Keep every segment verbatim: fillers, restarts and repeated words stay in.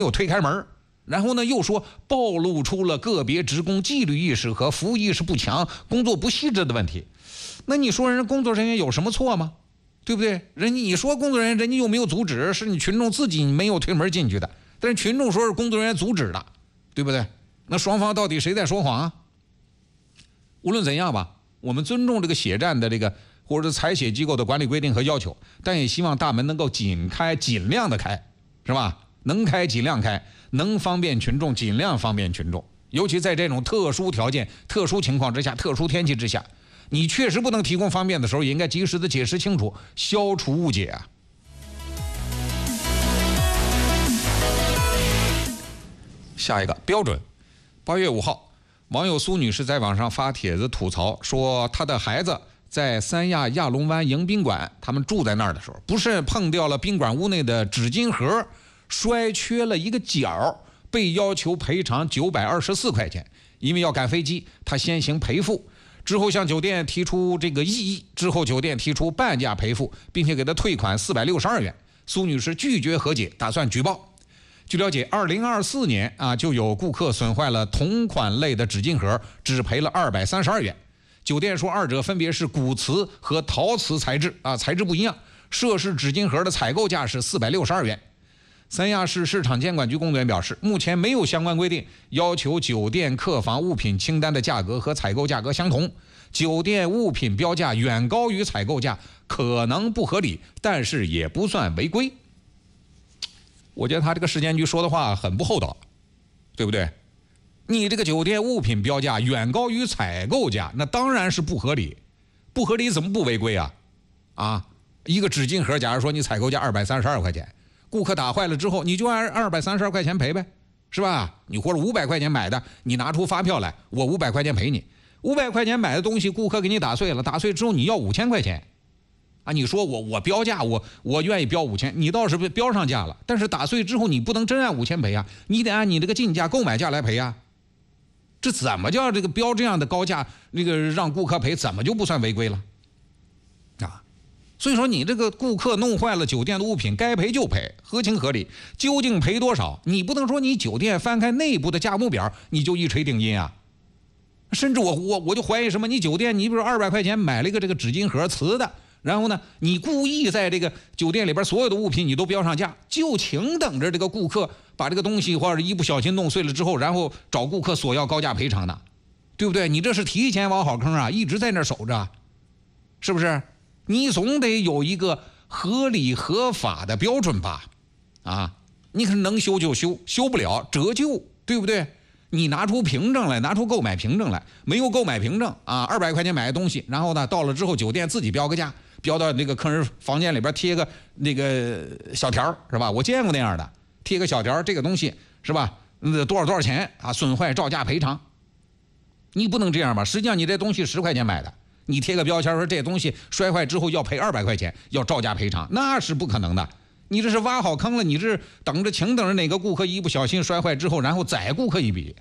有推开门，然后呢又说暴露出了个别职工纪律意识和服务意识不强、工作不细致的问题。那你说人工作人员有什么错吗？对不对？人家你说工作人员，人家又没有阻止，是你群众自己没有推门进去的，但是群众说是工作人员阻止的，对不对？那双方到底谁在说谎啊？无论怎样吧，我们尊重这个血站的这个或者是采血机构的管理规定和要求，但也希望大门能够尽开，尽量的开，是吧？能开尽量开，能方便群众尽量方便群众。尤其在这种特殊条件、特殊情况之下、特殊天气之下，你确实不能提供方便的时候，也应该及时的解释清楚，消除误解啊。下一个标准，八月五号，网友苏女士在网上发帖子吐槽说，她的孩子在三亚亚龙湾迎宾馆，他们住在那儿的时候，不是碰掉了宾馆屋内的纸巾盒，摔缺了一个角，被要求赔偿九百二十四块钱。因为要赶飞机，他先行赔付，之后向酒店提出这个异议，之后酒店提出半价赔付，并且给他退款四百六十二元。苏女士拒绝和解，打算举报。据了解，二零二四年啊，就有顾客损坏了同款类的纸巾盒，只赔了二百三十二元。酒店说二者分别是骨瓷和陶瓷材质啊，材质不一样。涉事纸巾盒的采购价是四百六十二元。三亚市市场监管局工作人员表示，目前没有相关规定要求酒店客房物品清单的价格和采购价格相同。酒店物品标价远高于采购价，可能不合理，但是也不算违规。我觉得他这个市监局说的话很不厚道，对不对？你这个酒店物品标价远高于采购价，那当然是不合理。不合理怎么不违规啊？啊，一个纸巾盒，假如说你采购价二百三十二块钱，顾客打坏了之后，你就按二百三十二块钱赔呗，是吧？你或者五百块钱买的，你拿出发票来，我五百块钱赔你。五百块钱买的东西，顾客给你打碎了，打碎之后你要五千块钱，啊，你说我我标价我我愿意标五千，你倒是标上价了，但是打碎之后你不能真按五千赔啊，你得按你这个进价购买价来赔啊。这怎么叫这个标这样的高价，那个让顾客赔，怎么就不算违规了？啊，所以说你这个顾客弄坏了酒店的物品，该赔就赔，合情合理。究竟赔多少？你不能说你酒店翻开内部的价目表，你就一锤定音啊。甚至我我我就怀疑什么，你酒店你比如二百块钱买了一个这个纸巾盒瓷的，然后呢，你故意在这个酒店里边所有的物品你都标上价，就请等着这个顾客把这个东西或者一不小心弄碎了之后，然后找顾客索要高价赔偿的，对不对？你这是提前挖好坑啊，一直在那守着，是不是？你总得有一个合理合法的标准吧？啊，你可能修就修，修不了折旧，对不对？你拿出凭证来，拿出购买凭证来，没有购买凭证啊，二百块钱买的东西，然后呢，到了之后酒店自己标个价，标到那个客人房间里边贴个那个小条，是吧？我见过那样的，贴个小条，这个东西是吧？呃，多少多少钱啊？损坏照价赔偿。你不能这样吧？实际上你这东西十块钱买的，你贴个标签说这东西摔坏之后要赔二百块钱，要照价赔偿，那是不可能的。你这是挖好坑了，你这等着请等着哪个顾客一不小心摔坏之后，然后宰顾客一笔。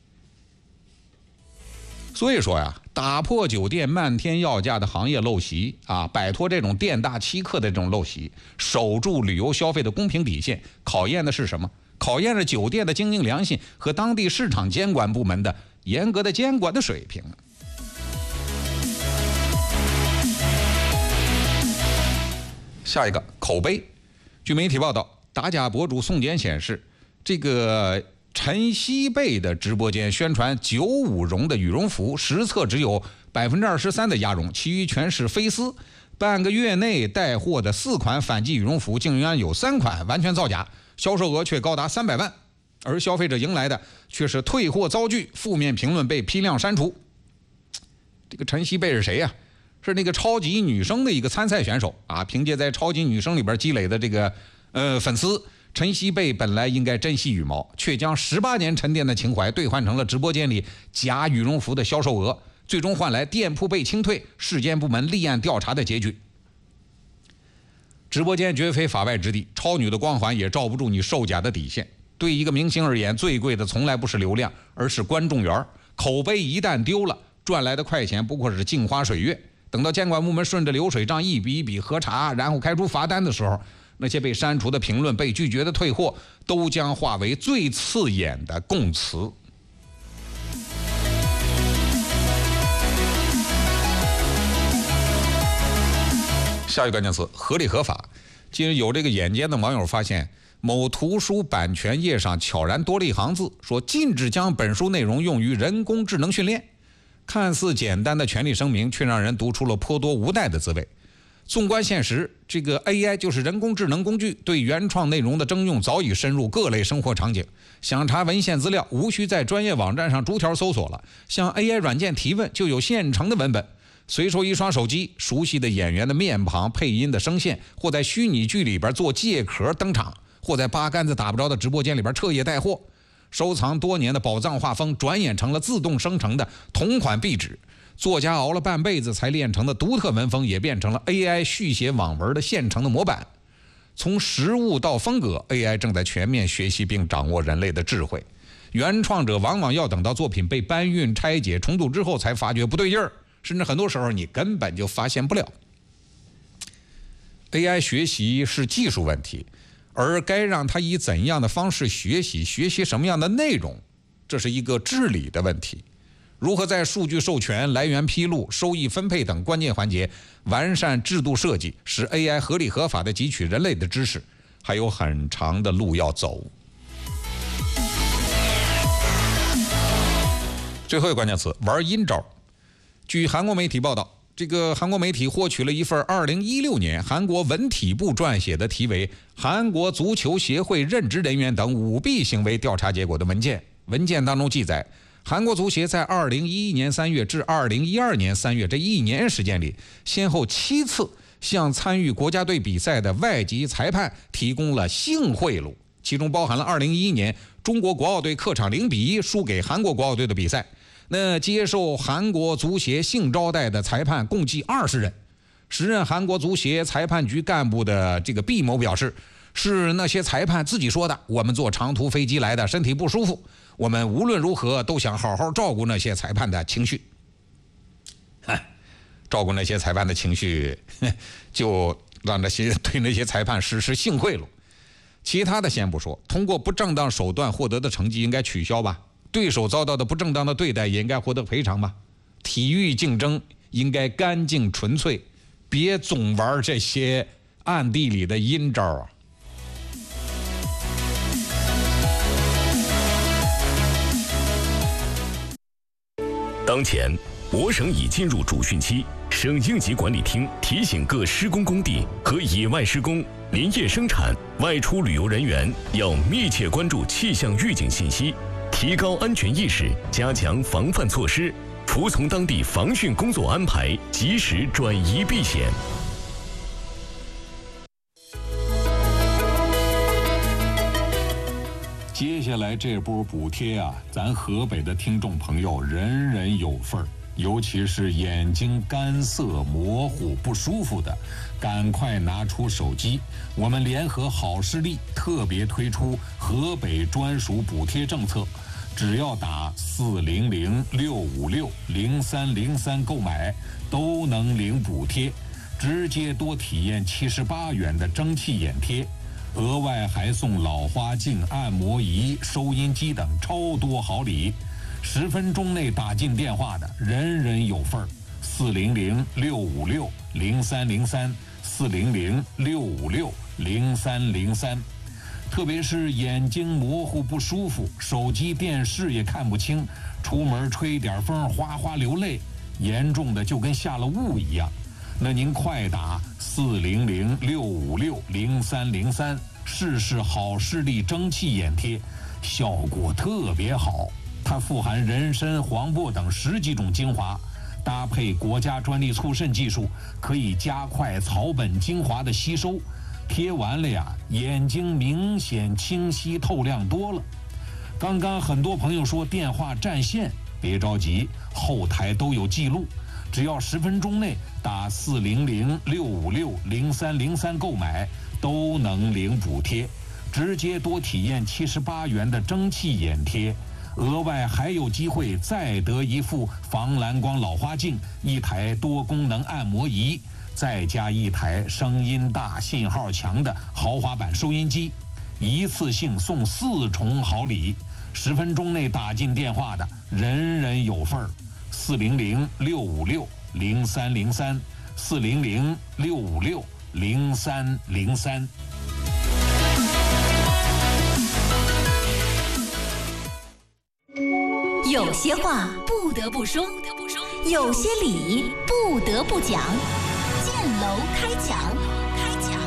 所以说呀，打破酒店漫天要价的行业陋习啊，摆脱这种店大欺客的这种陋习，守住旅游消费的公平底线，考验的是什么？考验着酒店的经营良心和当地市场监管部门的严格的监管的水平。下一个口碑。据媒体报道，打假博主宋简显示，这个陈曦贝的直播间宣传九五绒的羽绒服，实测只有百分之二十三的鸭绒，其余全是飞丝。半个月内带货的四款反季羽绒服，竟然有三款完全造假，销售额却高达三百万，而消费者迎来的却是退货遭拒，负面评论被批量删除。这个陈曦贝是谁呀、啊？是那个超级女声的一个参赛选手啊，凭借在超级女声里边积累的这个呃粉丝，陈曦贝本来应该珍惜羽毛，却将十八年沉淀的情怀兑换成了直播间里假羽绒服的销售额，最终换来店铺被清退、市监部门立案调查的结局。直播间绝非法外之地，超女的光环也罩不住你售假的底线。对一个明星而言，最贵的从来不是流量，而是观众缘。口碑一旦丢了，赚来的快钱不过是镜花水月。等到监管部门顺着流水账一笔一笔核查，然后开出罚单的时候， 那些被删除的评论、被拒绝的退货，都将化为最刺眼的供词。下一个关键词：合理合法。近日有这个眼尖的网友发现，某图书版权页上悄然多了一行字，说禁止将本书内容用于人工智能训练。看似简单的权利声明，却让人读出了颇多无奈的滋味。纵观现实，这个 A I 就是人工智能工具，对原创内容的征用早已深入各类生活场景。想查文献资料，无需在专业网站上逐条搜索了，向 A I 软件提问就有现成的文本。随手一刷手机，熟悉的演员的面庞、配音的声线，或在虚拟剧里边做借壳登场，或在八竿子打不着的直播间里边彻夜带货。收藏多年的宝藏画风，转眼成了自动生成的同款壁纸。作家熬了半辈子才练成的独特文风，也变成了 A I 续写网文的现成的模板。从实物到风格 ，A I 正在全面学习并掌握人类的智慧。原创者往往要等到作品被搬运、拆解、重组之后，才发觉不对劲儿，甚至很多时候你根本就发现不了。A I 学习是技术问题，而该让它以怎样的方式学习，学习什么样的内容，这是一个治理的问题。如何在数据授权、来源披露、收益分配等关键环节完善制度设计，使 A I 合理合法地汲取人类的知识，还有很长的路要走。最后一个关键词：玩阴招。据韩国媒体报道，这个韩国媒体获取了一份二零一六年韩国文体部撰写的题为《韩国足球协会任职人员等舞弊行为调查结果》的文件。文件当中记载，韩国足协在二零一一年三月至二零一二年三月这一年时间里，先后七次向参与国家队比赛的外籍裁判提供了性贿赂，其中包含了二零一一年中国国奥队客场零比一输给韩国国奥队的比赛。那接受韩国足协性招待的裁判共计二十人。时任韩国足协裁判局干部的这个毕某表示，是那些裁判自己说的，我们坐长途飞机来的，身体不舒服，我们无论如何都想好好照顾那些裁判的情绪。照顾那些裁判的情绪，就让那些对那些裁判实施性贿赂。其他的先不说，通过不正当手段获得的成绩应该取消吧，对手遭到的不正当的对待也应该获得赔偿吧。体育竞争应该干净纯粹，别总玩这些暗地里的阴招啊。 当前，我省已进入主汛期，省应急管理厅提醒各施工工地和野外施工、林业生产、外出旅游人员要密切关注气象预警信息，提高安全意识，加强防范措施，服从当地防汛工作安排，及时转移避险。 接下来这波补贴啊，咱河北的听众朋友人人有份儿，尤其是眼睛干涩、模糊、不舒服的，赶快拿出手机，我们联合好视力特别推出河北专属补贴政策，只要打四零零六五六零三零三购买，都能领补贴，直接多体验七十八元的蒸汽眼贴。额外还送老花镜、按摩仪、收音机等超多好礼，十分钟内打进电话的人人有份儿。四零零六五六零三零三，四零零六五六零三零三。特别是眼睛模糊不舒服，手机、电视也看不清，出门吹点风哗哗流泪，严重的就跟下了雾一样。那您快打四零零六五六零三零三试试好视力蒸汽眼贴，效果特别好。它富含人参、黄柏等十几种精华，搭配国家专利促渗技术，可以加快草本精华的吸收。贴完了呀，眼睛明显清晰透亮多了。刚刚很多朋友说电话占线，别着急，后台都有记录。只要十分钟内打四零零六五六零三零三购买，都能领补贴，直接多体验七十八元的蒸汽眼贴，额外还有机会再得一副防蓝光老花镜、一台多功能按摩仪， 再加一台声音大、信号强的豪华版收音机，一次性送四重好礼。十分钟内打进电话的，人人有份儿。四零零六五六零三零三，四零零六五六零三零三。 有些话不得不说，有些理不得不讲。建楼开讲，开讲。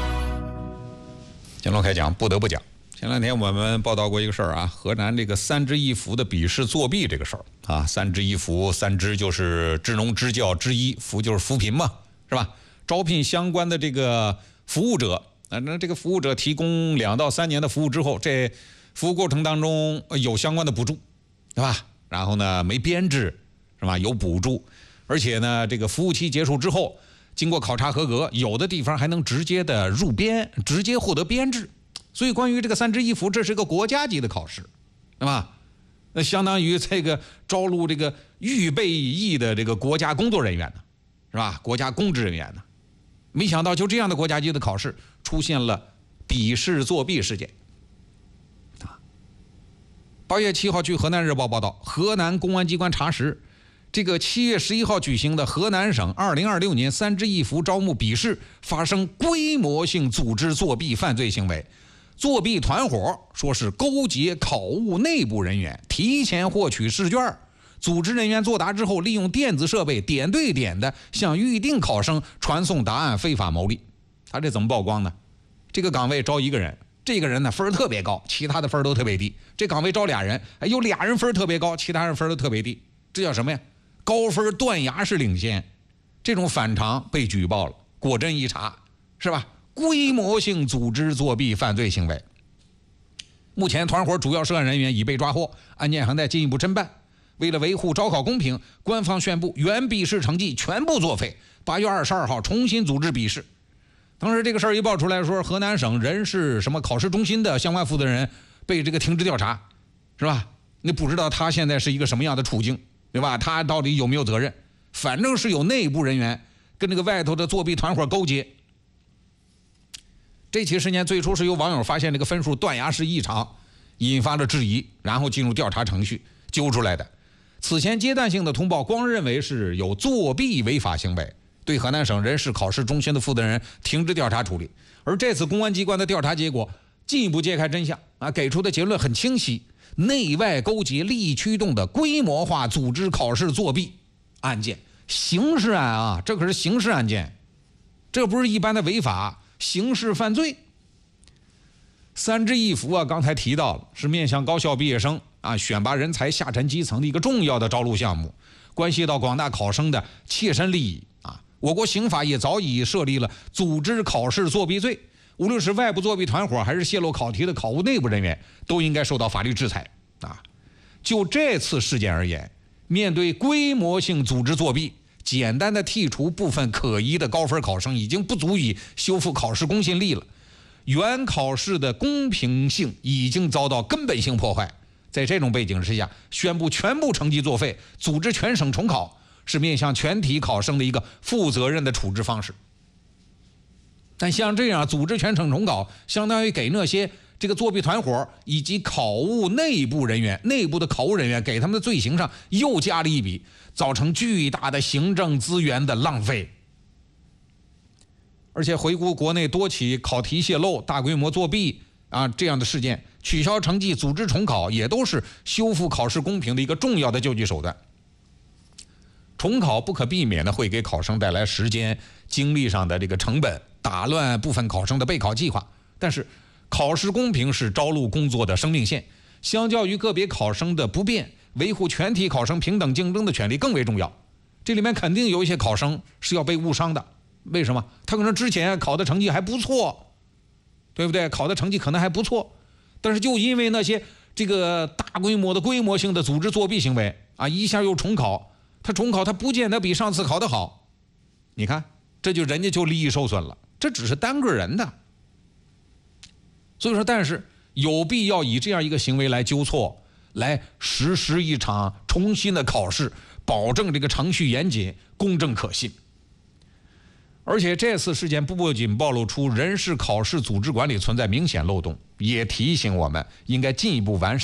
建楼开讲，不得不讲。前两天我们报道过一个事儿啊，河南这个三支一扶的笔试作弊这个事儿啊，三支一扶，三支就是支农支教支医，扶就是扶贫嘛，是吧？招聘相关的这个服务者，啊，那这个服务者提供两到三年的服务之后，这服务过程当中有相关的补助，对吧？然后呢，没编制，是吧？有补助，而且呢，这个服务期结束之后，经过考察合格，有的地方还能直接的入编，直接获得编制。所以，关于这个三支一扶，这是一个国家级的考试，对吧？那相当于这个招录这个预备役的这个国家工作人员呢，是吧？国家公职人员呢，没想到就这样的国家级的考试出现了笔试作弊事件。啊，八月七号，据河南日报报道，河南公安机关查实，这个七月十一号举行的河南省二零二六年三支一扶招募笔试发生规模性组织作弊犯罪行为。作弊团伙说是勾结考务内部人员，提前获取试卷，组织人员作答之后，利用电子设备点对点的向预定考生传送答案，非法牟利。他这怎么曝光呢？这个岗位招一个人，这个人呢分特别高，其他的分都特别低。这岗位招俩人，有俩人分特别高，其他人分都特别低。这叫什么呀？高分断崖式领先。这种反常被举报了，果真一查，是吧？规模性组织作弊犯罪行为。目前团伙主要涉案人员已被抓获，案件还在进一步侦办。为了维护招考公平，官方宣布原笔试成绩全部作废，八月二十二号重新组织笔试。当时这个事儿一爆出来，说河南省人事什么考试中心的相关负责人被这个停职调查，是吧？你不知道他现在是一个什么样的处境，对吧？他到底有没有责任？反正是有内部人员跟这个外头的作弊团伙勾结。这起事件最初是由网友发现这个分数断崖式异常，引发了质疑，然后进入调查程序揪出来的。此前阶段性的通报光认为是有作弊违法行为，对河南省人事考试中心的负责人停职调查处理。而这次公安机关的调查结果进一步揭开真相啊，给出的结论很清晰：内外勾结、利益驱动的规模化组织考试作弊案件，刑事案啊，这可是刑事案件，这不是一般的违法。刑事犯罪。三支一扶啊，刚才提到了，是面向高校毕业生啊，选拔人才下沉基层的一个重要的招录项目，关系到广大考生的切身利益啊。我国刑法也早已设立了组织考试作弊罪，无论是外部作弊团伙还是泄露考题的考务内部人员，都应该受到法律制裁啊。就这次事件而言，面对规模性组织作弊，简单的剔除部分可疑的高分考生已经不足以修复考试公信力了，原考试的公平性已经遭到根本性破坏。在这种背景之下，宣布全部成绩作废，组织全省重考，是面向全体考生的一个负责任的处置方式。但像这样组织全省重考，相当于给那些这个作弊团伙以及考务内部人员、内部的考务人员，给他们的罪行上又加了一笔，造成巨大的行政资源的浪费。而且回顾国内多起考题泄露、大规模作弊啊这样的事件，取消成绩、组织重考也都是修复考试公平的一个重要的救济手段。重考不可避免的会给考生带来时间、精力上的这个成本，打乱部分考生的备考计划。但是考试公平是招录工作的生命线，相较于个别考生的不便，维护全体考生平等竞争的权利更为重要。这里面肯定有一些考生是要被误伤的，为什么？他可能之前考的成绩还不错，对不对？考的成绩可能还不错，但是就因为那些这个大规模的规模性的组织作弊行为啊，一下又重考，他重考他不见得比上次考得好，你看这就人家就利益受损了，这只是单个人的。所以说，但是有必要以这样一个行为来纠错，来实施一场重新的考试，保证这个程序严谨、公正可信。 而且这次事件不仅暴露出人事考试组织管理存在明显漏洞，也提醒我们应该进一步完善